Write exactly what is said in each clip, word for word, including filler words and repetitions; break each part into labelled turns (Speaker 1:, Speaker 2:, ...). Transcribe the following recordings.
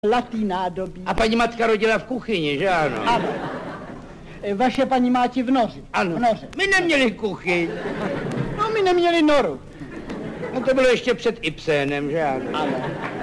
Speaker 1: Zlatý nádobí.
Speaker 2: A paní matka rodila v kuchyni, že ano?
Speaker 1: Ano. Vaše paní máti v noři.
Speaker 2: Ano.
Speaker 1: V noře.
Speaker 2: My neměli kuchyň.
Speaker 1: No, my neměli noru.
Speaker 2: No to bylo ještě před Ibsenem, že ano?
Speaker 1: Ano.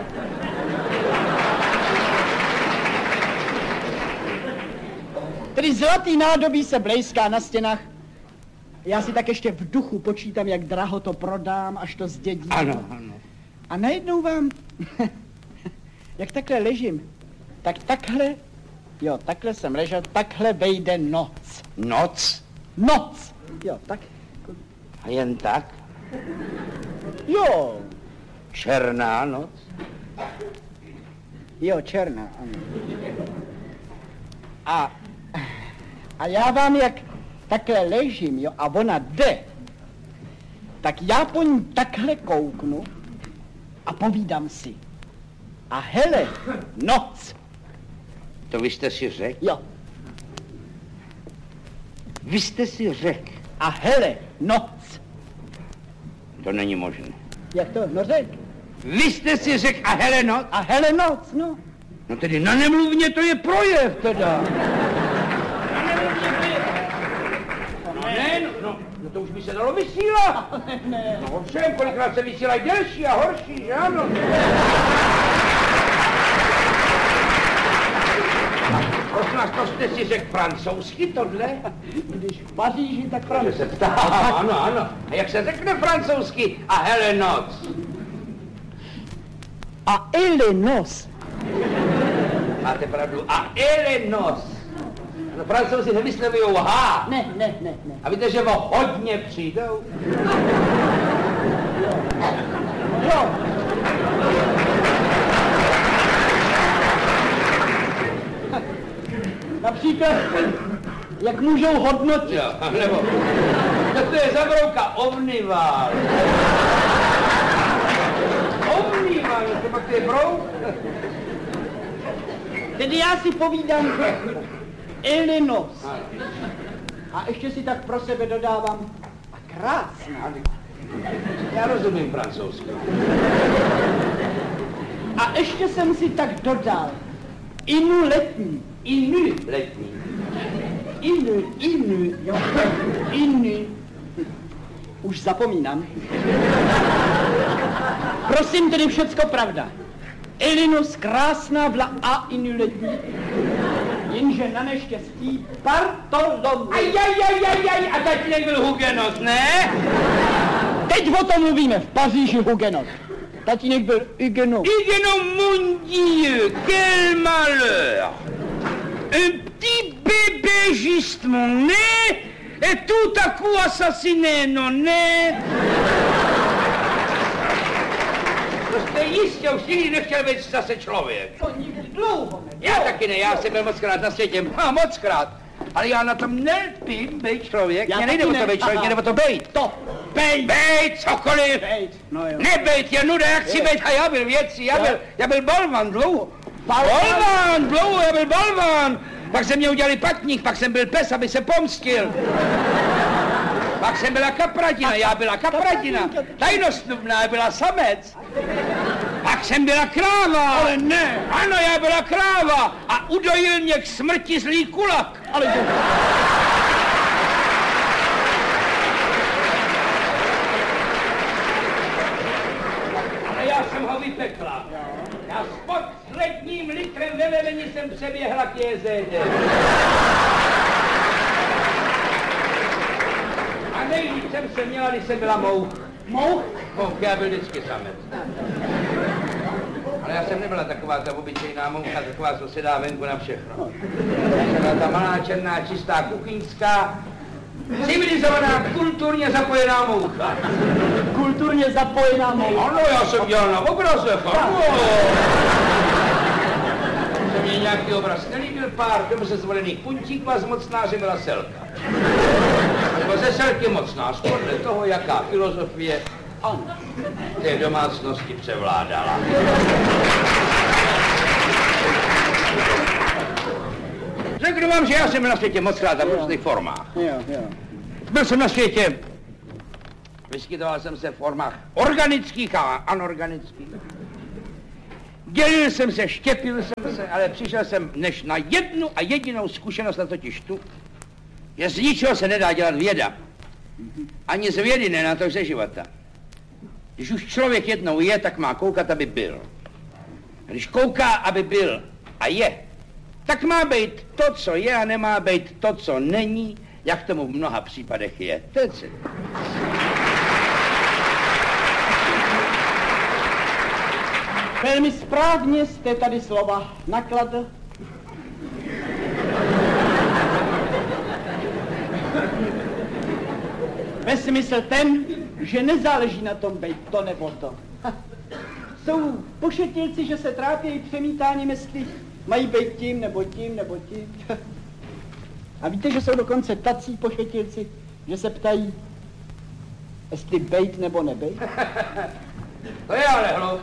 Speaker 1: Tedy zlatý nádobí se blejská na stěnách. Já si tak ještě v duchu počítám, jak draho to prodám, až to zdědím.
Speaker 2: Ano, ano.
Speaker 1: A najednou vám, jak takhle ležím, tak takhle, jo, takhle jsem ležel, takhle vejde noc.
Speaker 2: Noc?
Speaker 1: Noc! Jo, tak.
Speaker 2: A jen tak?
Speaker 1: Jo.
Speaker 2: Černá noc?
Speaker 1: Jo, černá, ano. A, a já vám jak takhle ležím, jo, a ona jde, tak já po ní takhle kouknu a povídám si. A hele, noc.
Speaker 2: To vy jste si řekl?
Speaker 1: Jo.
Speaker 2: Vy jste si řekl?
Speaker 1: A hele, noc.
Speaker 2: To není možné.
Speaker 1: Jak to? No řek.
Speaker 2: Vy jste si řekl a hele noc?
Speaker 1: A hele, noc, no.
Speaker 2: No tedy na nemluvně to je projev teda. Na nemluvně to je... No ne, no, no, no to už by se dalo vysílat.
Speaker 1: Ne, ne.
Speaker 2: No ovšem, kolikrát se vysílají delší a horší, že ano? Prosím vás, to jste si řekl francouzsky tohle?
Speaker 1: Když v Paříži, tak
Speaker 2: Že
Speaker 1: francouzsky.
Speaker 2: se ptám, ano, ano. A jak se řekne francouzsky a hele noc?
Speaker 1: A hele, noc.
Speaker 2: Máte pravdu. A hele noc. No francouzi nevyslovujou H.
Speaker 1: Ne, ne, ne, ne.
Speaker 2: A víte, že o hodně přijdou?
Speaker 1: Jo. Například, jak můžou hodnotit.
Speaker 2: Jo, nebo... No to je zabrouka omnival. Omnival, to pak to je brouk.
Speaker 1: Tedy já si povídám Elenos. A ještě si tak pro sebe dodávám a krásná.
Speaker 2: Já rozumím francouzsky.
Speaker 1: A ještě jsem si tak dodal inu letní. Inu.
Speaker 2: Letní.
Speaker 1: Inu, inu, jo. Inu. Už zapomínám. Prosím, tedy všecko pravda. Elinus krásná byla a inu letní. Jenže na neštěstí Bartolomé.
Speaker 2: Ajajajajaj, a tatínek byl hugenot, ne?
Speaker 1: Teď o tom mluvíme, v Paříži hugenot. Tatínek byl hugenot.
Speaker 2: Hugenot, mon Dieu, quel malheur! Un petit bébé justement né, et tout à coup assassiné, non ne? Prostě jistě už nikdy nechtěl být zase člověk.
Speaker 1: To nikdy dlouho ne.
Speaker 2: Já taky ne, já jsem byl mockrát na světě, a mockrát. Ale já na tom nelpím být člověk,
Speaker 1: Já
Speaker 2: mě nejde o
Speaker 1: taky
Speaker 2: to
Speaker 1: ne.
Speaker 2: být člověk, mě jde o to být.
Speaker 1: To.
Speaker 2: Bejt, bejt, cokoliv.
Speaker 1: Bejt, no jo.
Speaker 2: Nebejt je nuda, jak si bejt, a já byl věcí, já byl, já byl balvan dlouho. Balvan, dlouho, já byl balvan. Pak se mě udělali patník, pak jsem byl pes, aby se pomstil. Pak jsem byla kapratina, já byla kapratina. Tajnostnubná, já byla samec. Pak jsem byla kráva.
Speaker 1: Ale ne.
Speaker 2: Ano, já byla kráva a udojil mě k smrti zlý kulak.
Speaker 1: Ale to...
Speaker 2: Ale já jsem ho vypekla. Já s posledním litrem ve veveni jsem přeběhla k jezéře. A nejvíc jsem se měla, když jsem byla mouch.
Speaker 1: Mouch?
Speaker 2: Mouch, já byl vždycky samec. Ale já jsem nebyla taková ta obyčejná moucha, taková, co se dá venku na všechno. Já jsem byla ta malá, černá, čistá, kuchyňská, civilizovaná, kulturně zapojená moucha.
Speaker 1: Kulturně zapojená moucha.
Speaker 2: Ano, já jsem dělal na obrazech, ano. Se mě nějaký obraz nelíbil, pár dobře zvolených puntíků a z mocnáře byla Selka. Nebo ze Selky mocnář, podle toho, jaká filozofie
Speaker 1: Ano.
Speaker 2: té domácnosti převládala. Řeknu vám, že já jsem byl na světě mockrát a v různých formách.
Speaker 1: Jo, jo.
Speaker 2: Byl jsem na světě Vyskytoval jsem se v formách organických a anorganických. Dělil jsem se, štěpil jsem se, ale přišel jsem než na jednu a jedinou zkušenost, a totiž tu, že z ničeho se nedá dělat věda. Ani z vědy ne, na to ze života. Když už člověk jednou je, tak má koukat, aby byl. A když kouká, aby byl a je, tak má být to, co je, a nemá být to, co není, jak tomu v mnoha případech je. To je celé.
Speaker 1: Velmi správně jste tady slova nakladl. Ve smysl ten, že nezáleží na tom být to nebo to. Jsou pošetilci, že se trápí přemítáním, jestli mají být tím nebo tím nebo tím. A víte, že jsou dokonce tací pošetilci, že se ptají, jestli bejt nebo nebejt?
Speaker 2: To je ale hloup.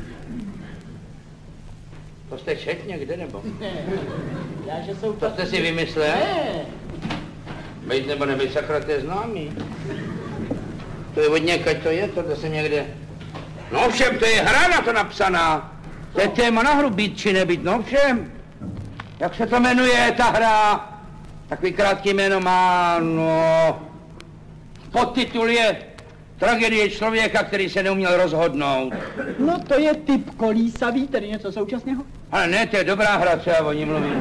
Speaker 2: To jste čet někde, nebo?
Speaker 1: Ne, já, že jsou
Speaker 2: to jste si vymyslel?
Speaker 1: Ne.
Speaker 2: Bejt nebo nebejt, sakra, to je známý. To je od někaď to je, to jsem někde... No všem, to je hra na to napsaná. To je téma na hru, být či nebyt, no všem. Jak se to jmenuje, ta hra? Takový krátký jméno má, no... Podtitul je Tragédie člověka, který se neuměl rozhodnout.
Speaker 1: No to je typ kolísavý, tedy něco současného?
Speaker 2: Ale ne, to je dobrá hra, co já o ní mluvím.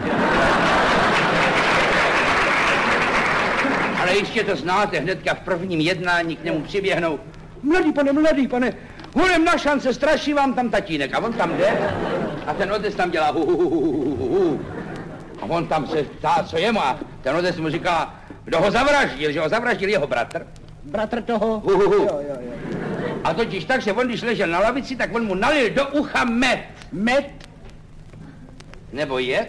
Speaker 2: Ale jistě to znáte, hnedka v prvním jednání k němu přiběhnou. Mladý pane, mladý pane, hulem na šance, straší vám tam tatínek. A on tam jde a ten otec tam dělá hu, hu, hu, hu, hu, hu. A on tam se ptá, co je mu, a ten otec mu říká, kdo ho zavraždil, že ho zavraždil jeho bratr.
Speaker 1: Bratr toho?
Speaker 2: Hu, hu, hu.
Speaker 1: Jo, jo, jo.
Speaker 2: A totiž tak, že on, když ležel na lavici, tak on mu nalil do ucha med.
Speaker 1: Med?
Speaker 2: Nebo jed?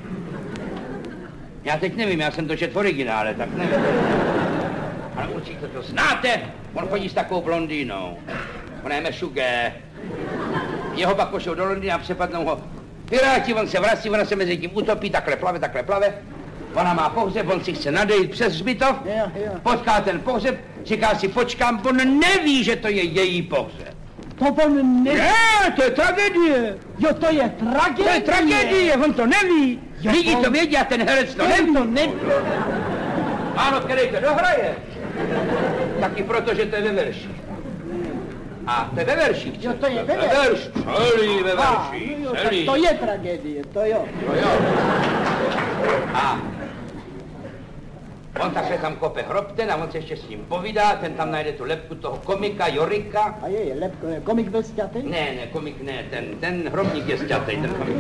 Speaker 2: Já teď nevím, já jsem to čet v originále, tak nevím. Ale určitě to znáte, on chodí s takovou blondýnou. Ona je Mešugé. Jeho pak pošlou do Londýna a přepadnou ho. Piráti, on se vrací, ona se mezi tím utopí, takhle plave, takhle plave. Ona má pohřeb, on si chce nadejít přes hřbitov,
Speaker 1: Jo, jo.
Speaker 2: potká ten pohřeb, říká si počkám, on neví, že to je její pohřeb.
Speaker 1: To on neví.
Speaker 2: Ne, to je tragédie.
Speaker 1: Jo, to je tragédie.
Speaker 2: To je tragédie, on to neví.
Speaker 1: Jo,
Speaker 2: Lidi
Speaker 1: on-
Speaker 2: to vědí a ten herec to
Speaker 1: On
Speaker 2: neví.
Speaker 1: to neví.
Speaker 2: Ano, který to dohraje. Taky proto, že to je ve verši. A to je ve verších.
Speaker 1: Jo, to je ve
Speaker 2: verších.
Speaker 1: verších.
Speaker 2: Celý ve
Speaker 1: A,
Speaker 2: verších,
Speaker 1: jo, tak
Speaker 2: celý.
Speaker 1: to je tragédie, to jo.
Speaker 2: No jo. A on takhle tam kope hrob ten a on se ještě s ním povídá, ten tam najde tu lebku toho komika, Jorika.
Speaker 1: A je, je lepko, komik byl sťatý?
Speaker 2: Ne, ne, komik ne, ten, ten hrobník je sťatej, ten komik.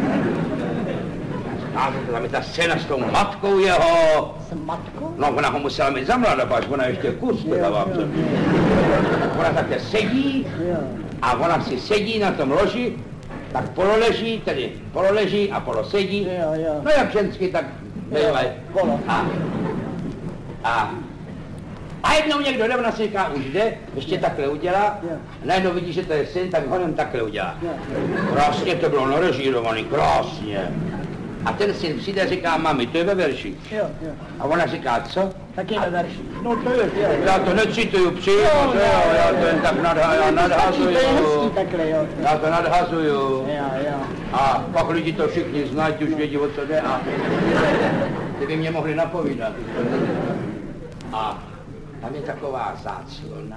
Speaker 2: A tam je ta scéna s tou matkou jeho.
Speaker 1: S matkou?
Speaker 2: No, ona ho musela mít za mladá, až ona ještě kus, teda vám
Speaker 1: jo,
Speaker 2: se. Ona také sedí
Speaker 1: Jo.
Speaker 2: a ona si sedí na tom loži, tak pololeží, tedy pololeží a polosedí.
Speaker 1: Jo, jo.
Speaker 2: No jak žensky, tak bývají.
Speaker 1: Polo.
Speaker 2: A, a, a jednou někdo jde, ona si říká, už jde, ještě takhle udělá.
Speaker 1: Jo.
Speaker 2: A najednou vidí, že to je syn, tak honem takhle udělá.
Speaker 1: Jo.
Speaker 2: Krásně to bylo narežírovaný, krásně. A ten syn přijde a říká, mami, to je ve verši.
Speaker 1: Jo, jo.
Speaker 2: A ona říká, co?
Speaker 1: Taky ve verši. No to je, jo.
Speaker 2: Já to necituju přímo,
Speaker 1: Jo,
Speaker 2: že jo,
Speaker 1: jo,
Speaker 2: já
Speaker 1: jo.
Speaker 2: to jen tak nadha, já nadhazuju.
Speaker 1: To je hezký takhle, jo.
Speaker 2: Já to nadhazuju.
Speaker 1: Jo, jo.
Speaker 2: A pak lidi to všichni znají, už vědí, o co jde a ty by mě mohli napovídat. A tam je taková záclona.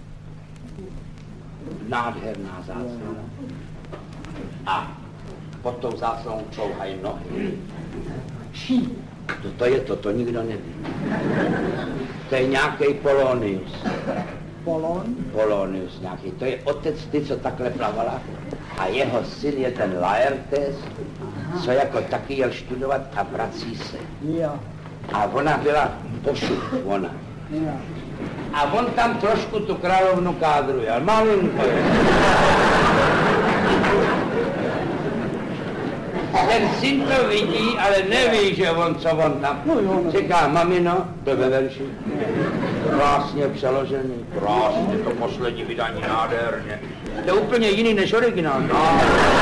Speaker 2: Nádherná záclona. A pod tou záclonou čouhají nohy.
Speaker 1: Ší.
Speaker 2: To, to je to, to nikdo neví. To je nějaký Polonius.
Speaker 1: Polon.
Speaker 2: Polonius nějaký. To je otec ty, co takhle plavala. A jeho syn je ten Laertes, co jako taky jel studovat a vrací se.
Speaker 1: Jo.
Speaker 2: A ona byla pošup, ona.
Speaker 1: Jo.
Speaker 2: A on tam trošku tu královnu kádruje, ale malinko je. Ten syn to vidí, ale neví, že on, co on tam.
Speaker 1: No jo, no.
Speaker 2: Říká, mamino, to ve verši. Krásně přeložený, krásně, to poslední vydání nádherně. To je úplně jiný než originál. No.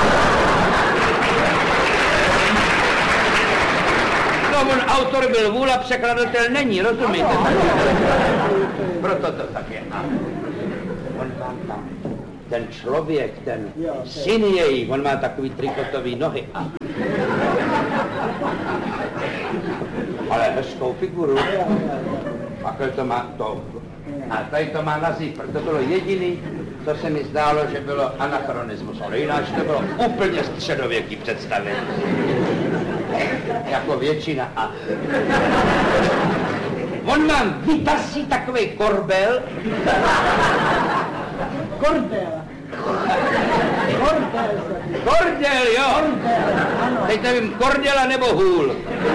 Speaker 2: No, on autor byl vůl a překladatel není, rozumíte? Proto to tak je. A on vám tam ten člověk, ten syn jejich, on má takový trikotový nohy. Ale hezkou figuru. Takhle to má to. A tady to má na zípr. To bylo jediný, co se mi zdálo, že bylo anachronismus. Ale jinak to bylo úplně středověký představení. Jako většina. A on vám vytasí takovej korbel.
Speaker 1: Kordel. Kordel.
Speaker 2: Kordel, jo.
Speaker 1: Kordel, ano.
Speaker 2: Teď nevím, kordela nebo hůl.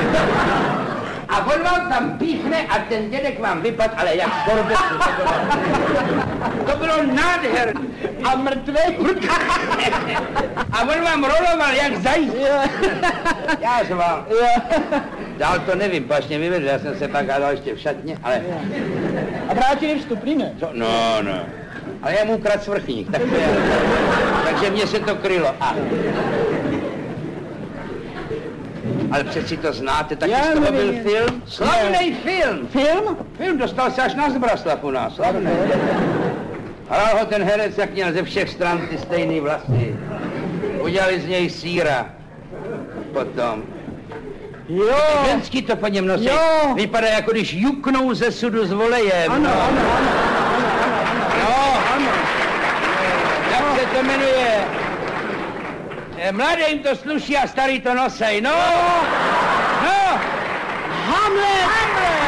Speaker 2: A on vám tam píchne a ten dědek vám vypad, ale jak korbel. To bylo, to bylo nádherné.
Speaker 1: A mrtvej.
Speaker 2: A on vám roloval jak zajíc. Já jsem vám... Dál to nevím, pašně vyvedl, já jsem se pak hádal ještě v šatně, ale...
Speaker 1: A vrátili vstupný, ne?
Speaker 2: Co? No, no. Ale já mu ukradl svrchník, tak to je... Takže mě se to krylo. A... Ale přeci to znáte, taky z toho byl film. Slavnej film!
Speaker 1: Film?
Speaker 2: Film dostal se až na Zbraslav u nás, slavnej. Hrál ho ten herec, jak měl ze všech stran ty stejný vlasy. Udělali z něj síra. Potom.
Speaker 1: Jo.
Speaker 2: Ženský to po něm nosí.
Speaker 1: Jo.
Speaker 2: Vypadá, jako když juknou ze sudu s volejem.
Speaker 1: Ano, ano, ano, ano,
Speaker 2: No,
Speaker 1: ano.
Speaker 2: jak se to jmenuje? Eh, Mladým to sluší a starý to nosej, no! No!
Speaker 1: Hamlet! Hamlet!